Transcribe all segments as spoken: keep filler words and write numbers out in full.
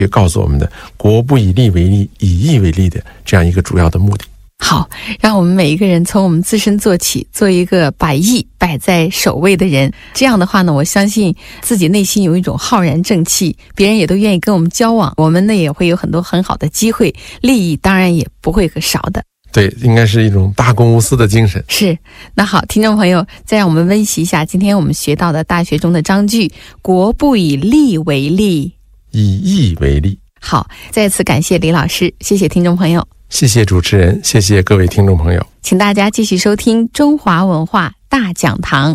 也告诉我们的国不以利为利，以义为利的这样一个主要的目的。 好，让我们每一个人从我们自身做起，做一个把义摆在首位的人。这样的话呢，我相信自己内心有一种浩然正气，别人也都愿意跟我们交往，我们呢也会有很多很好的机会，利益当然也不会少的。 对，应该是一种大公无私的精神。 是，那好，听众朋友，再让我们温习一下今天我们学到的大学中的章句：国不以利为利， 以义为利。 好，再次感谢李老师，谢谢听众朋友。 谢谢主持人，谢谢各位听众朋友， 请大家继续收听中华文化大讲堂。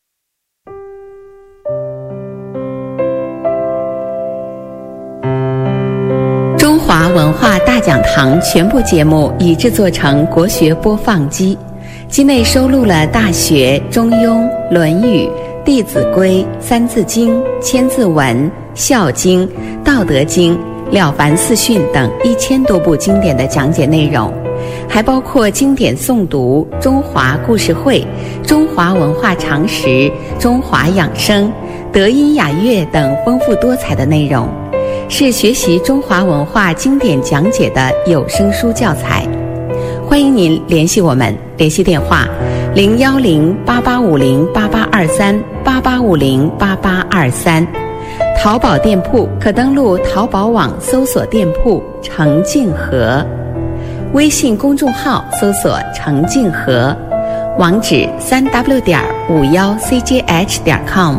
中华文化大讲堂全部节目已制作成国学播放机，机内收录了《大学》《中庸》《论语》《弟子规》《三字经》《千字文》《孝经》《道德经》《了凡四训》等一千多部经典的讲解内容，还包括经典诵读、中华故事会、中华文化常识、中华养生、德音雅乐等丰富多彩的内容，是学习中华文化经典讲解的有声书教材。欢迎您联系我们，联系电话零幺零八八五零八八二三八八五零八八二三。淘宝店铺可登录淘宝网搜索店铺程静和，微信公众号搜索程静和，网址三 w 点五幺 c j h 点 com。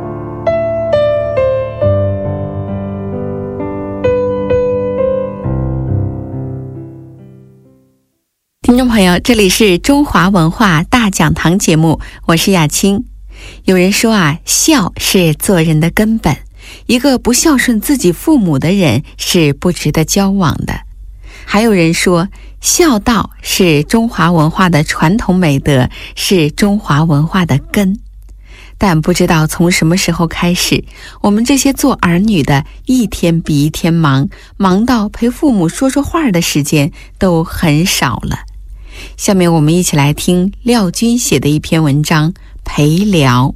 听众朋友，这里是中华文化大讲堂节目，我是雅青。有人说啊，孝是做人的根本，一个不孝顺自己父母的人是不值得交往的。还有人说，孝道是中华文化的传统美德，是中华文化的根。但不知道从什么时候开始，我们这些做儿女的一天比一天忙，忙到陪父母说说话的时间都很少了。下面我们一起来听廖军写的一篇文章《陪聊》。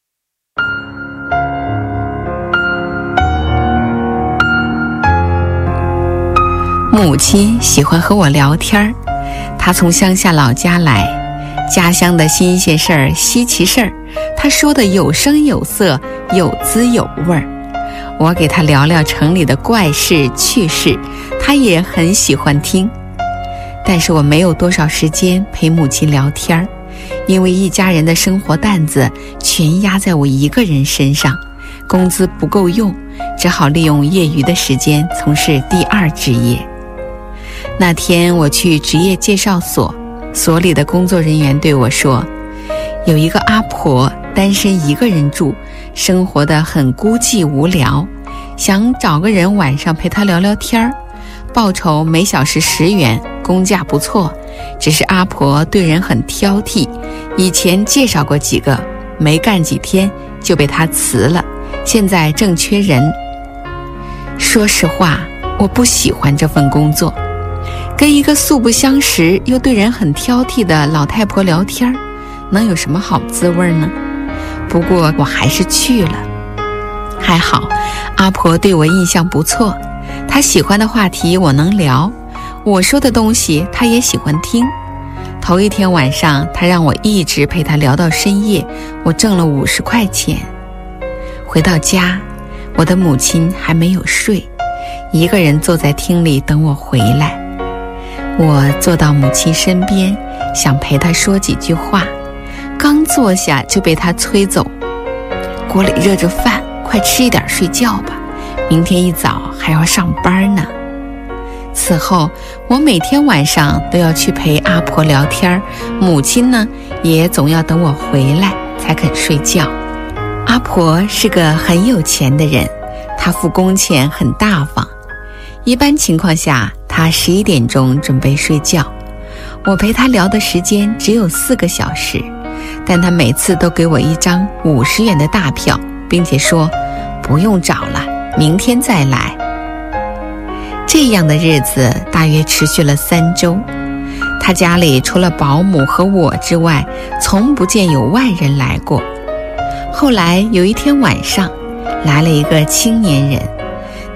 母亲喜欢和我聊天，她从乡下老家来，家乡的新鲜事儿、稀奇事儿，她说的有声有色，有滋有味儿。我给她聊聊城里的怪事趣事，她也很喜欢听。但是我没有多少时间陪母亲聊天，因为一家人的生活担子全压在我一个人身上，工资不够用，只好利用业余的时间从事第二职业。那天我去职业介绍所，所里的工作人员对我说，有一个阿婆单身一个人住，生活得很孤寂无聊，想找个人晚上陪她聊聊天，报酬每小时十元，工价不错，只是阿婆对人很挑剔，以前介绍过几个，没干几天就被她辞了，现在正缺人。说实话，我不喜欢这份工作，跟一个素不相识又对人很挑剔的老太婆聊天，能有什么好滋味呢？不过我还是去了。还好，阿婆对我印象不错，她喜欢的话题我能聊，我说的东西她也喜欢听。头一天晚上，她让我一直陪她聊到深夜，我挣了五十块钱。回到家，我的母亲还没有睡，一个人坐在厅里等我回来。我坐到母亲身边，想陪她说几句话，刚坐下就被她催走。锅里热着饭，快吃一点睡觉吧，明天一早还要上班呢。此后，我每天晚上都要去陪阿婆聊天，母亲呢，也总要等我回来才肯睡觉。阿婆是个很有钱的人，她付工钱很大方。一般情况下，她十一点钟准备睡觉，我陪她聊的时间只有四个小时，但她每次都给我一张五十元的大票，并且说不用找了，明天再来。这样的日子大约持续了三周，他家里除了保姆和我之外，从不见有外人来过。后来有一天晚上，来了一个青年人，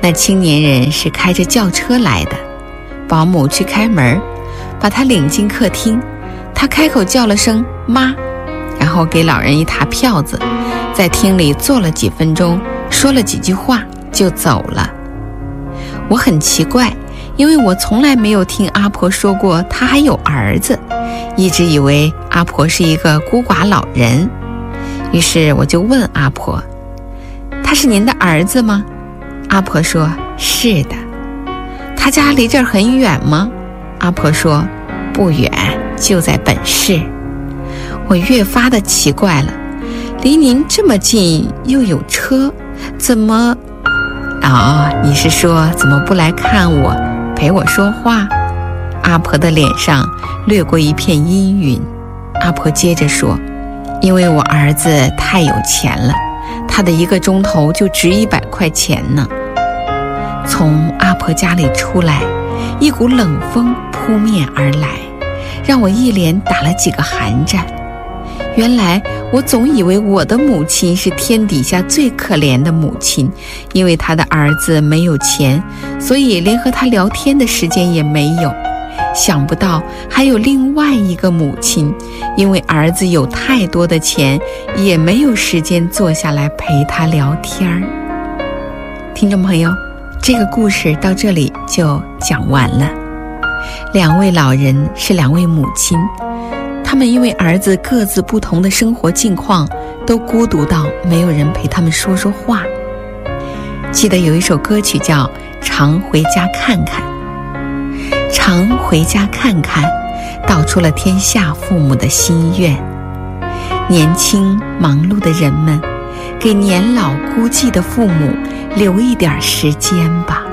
那青年人是开着轿车来的，保姆去开门，把他领进客厅。他开口叫了声妈，然后给老人一沓票子，在厅里坐了几分钟，说了几句话就走了。我很奇怪，因为我从来没有听阿婆说过她还有儿子，一直以为阿婆是一个孤寡老人。于是我就问阿婆，他是您的儿子吗？阿婆说是的。他家离这儿很远吗？阿婆说不远，就在本市。我越发的奇怪了，离您这么近又有车，怎么……哦，你是说怎么不来看我，陪我说话？阿婆的脸上掠过一片阴云。阿婆接着说，因为我儿子太有钱了，他的一个钟头就值一百块钱呢。从阿婆家里出来，一股冷风扑面而来，让我一连打了几个寒战。原来我总以为我的母亲是天底下最可怜的母亲，因为她的儿子没有钱，所以连和他聊天的时间也没有。想不到还有另外一个母亲，因为儿子有太多的钱，也没有时间坐下来陪他聊天。听众朋友，这个故事到这里就讲完了。两位老人是两位母亲，他们因为儿子各自不同的生活境况，都孤独到没有人陪他们说说话。记得有一首歌曲叫《常回家看看》，常回家看看，道出了天下父母的心愿。年轻忙碌的人们，给年老孤寂的父母留一点时间吧。